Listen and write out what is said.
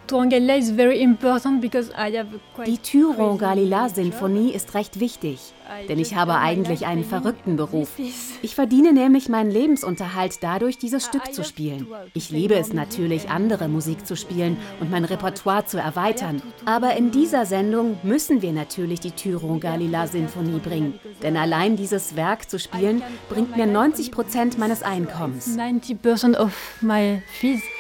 Die Thürung-Galila-Sinfonie ist recht wichtig, denn ich habe eigentlich einen verrückten Beruf. Ich verdiene nämlich meinen Lebensunterhalt dadurch, dieses Stück zu spielen. Ich liebe es natürlich, andere Musik zu spielen und mein Repertoire zu erweitern. Aber in dieser Sendung müssen wir natürlich die Thürung-Galila-Sinfonie bringen. Denn allein dieses Werk zu spielen, bringt mir 90% meines Einkommens.